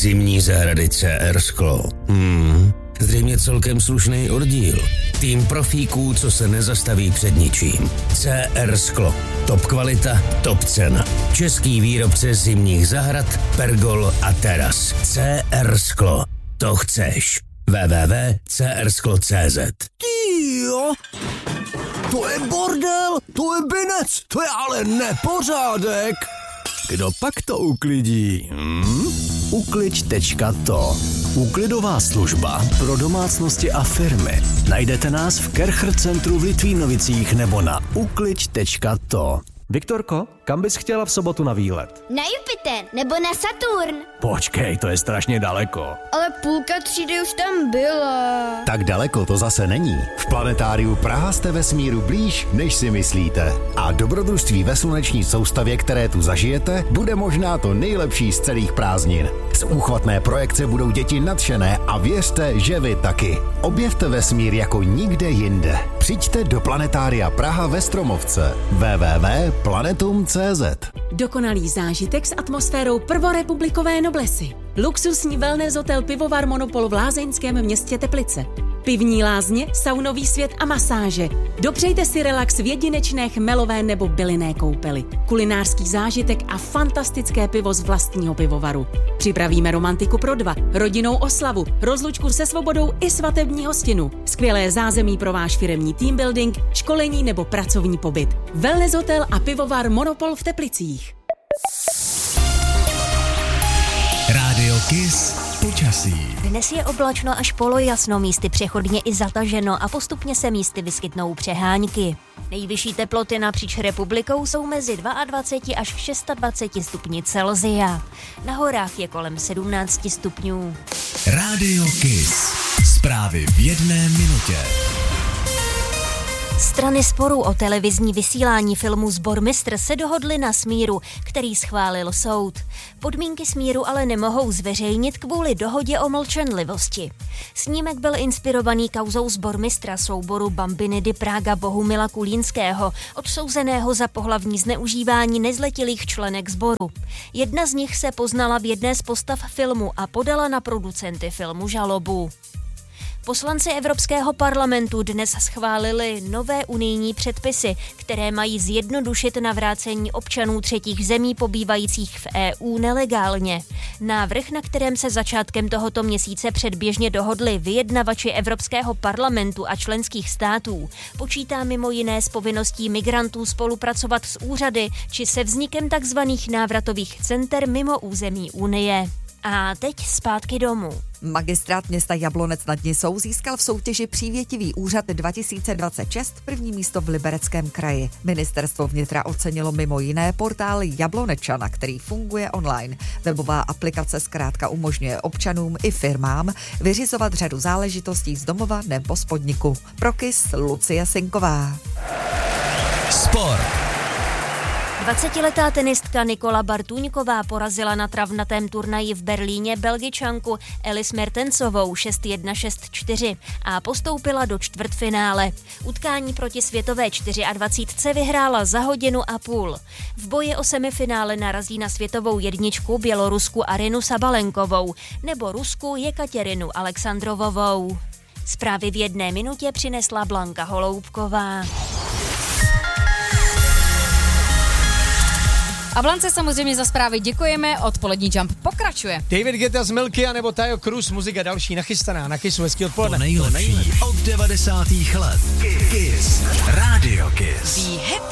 Zimní zahrady CR Sklo. Zřejmě celkem slušný oddíl. Tým profíků, co se nezastaví před ničím. CR Sklo. Top kvalita, top cena. Český výrobce zimních zahrad, pergol a teras. CR Sklo. To chceš. www.crsklo.cz. Tyjo, to je bordel, to je binec, to je ale nepořádek. Kdo pak to uklidí? Ukliď.to. Úklidová služba pro domácnosti a firmy. Najdete nás v Kercher centru v Litvínovicích nebo na ukliď.to. Viktorko, kam bys chtěla v sobotu na výlet? Na Jupiter nebo na Saturn. Počkej, to je strašně daleko. Ale půlka třídy už tam byla. Tak daleko to zase není. V Planetáriu Praha jste vesmíru blíž, než si myslíte. A dobrodružství ve sluneční soustavě, které tu zažijete, bude možná to nejlepší z celých prázdnin. Z úchvatné projekce budou děti nadšené a věřte, že vy taky. Objevte vesmír jako nikde jinde. Přijďte do Planetária Praha ve Stromovce. www.planetum.cz. Dokonalý zážitek s atmosférou prvorepublikové noblesy. Luxusní wellness hotel Pivovar Monopol v lázeňském městě Teplice. Pivní lázně, saunový svět a masáže. Dopřejte si relax v jedinečné chmelové nebo bylinné koupeli. Kulinářský zážitek a fantastické pivo z vlastního pivovaru. Připravíme romantiku pro dva, rodinnou oslavu, rozlučku se svobodou i svatební hostinu. Skvělé zázemí pro váš firemní team building, školení nebo pracovní pobyt. Wellness hotel a pivovar Monopol v Teplicích. Rádio Kiss počasí. Dnes je oblačno až polojasno, místy přechodně i zataženo a postupně se místy vyskytnou přehánky. Nejvyšší teploty napříč republikou jsou mezi 22 až 26 stupni Celsia. Na horách je kolem 17 stupňů. Rádio Kiss. Zprávy v 1 minutě. Strany sporů o televizní vysílání filmu Sbormistr se dohodly na smíru, který schválil soud. Podmínky smíru ale nemohou zveřejnit kvůli dohodě o mlčenlivosti. Snímek byl inspirovaný kauzou Sbormistra souboru Bambinidy Praga Bohumila Kulínského, odsouzeného za pohlavní zneužívání nezletilých členek sboru. Jedna z nich se poznala v jedné z postav filmu a podala na producenty filmu žalobu. Poslanci Evropského parlamentu dnes schválili nové unijní předpisy, které mají zjednodušit navrácení občanů třetích zemí pobývajících v EU nelegálně. Návrh, na kterém se začátkem tohoto měsíce předběžně dohodli vyjednavači Evropského parlamentu a členských států, počítá mimo jiné s povinností migrantů spolupracovat s úřady či se vznikem tzv. Návratových center mimo území Unie. A teď zpátky domů. Magistrát města Jablonec nad Nisou získal v soutěži Přívětivý úřad 2026 první místo v Libereckém kraji. Ministerstvo vnitra ocenilo mimo jiné portál Jablonečana, který funguje online. Webová aplikace zkrátka umožňuje občanům i firmám vyřizovat řadu záležitostí z domova nebo z podniku. Pro KIS Lucie Sinková. Sport. 20letá tenistka Nikola Bartůňková porazila na travnatém turnaji v Berlíně Belgičanku Elis Mertensovou 6-1, 6-4 a postoupila do čtvrtfinále. Utkání proti světové 24 vyhrála za hodinu a půl. V boji o semifinále narazí na světovou jedničku Bělorusku Arinu Sabalenkovou nebo Rusku Jekaterinu Alexandrovovou. Zprávy v 1 minutě přinesla Blanka Holoubková. A Blance samozřejmě za zprávy děkujeme, odpolední Jump pokračuje. David Guetta z Milky a nebo Tayo Cruz, muzika další nachystaná na Kissu, hezký odpoledne. To nejlepší od 90. let. Kiss. Radio Kiss. Be happy.